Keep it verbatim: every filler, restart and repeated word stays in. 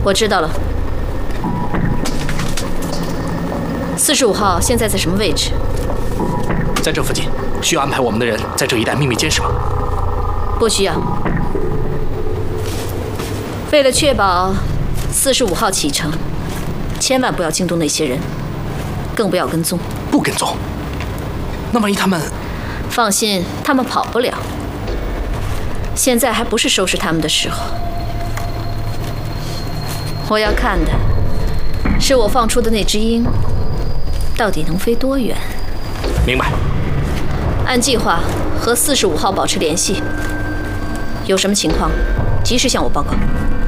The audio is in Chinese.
我知道了。四十五号现在在什么位置？ 在这附近，需要安排我们的人在这一带秘密监视吗？ 不需要。为了确保四十五号启程，千万不要惊动那些人，更不要跟踪。 不跟踪？那万一他们…… 放心，他们跑不了。现在还不是收拾他们的时候。我要看的是我放出的那只鹰到底能飞多远。 明白。 按计划和四十五号保持联系，有什么情况及时向我报告。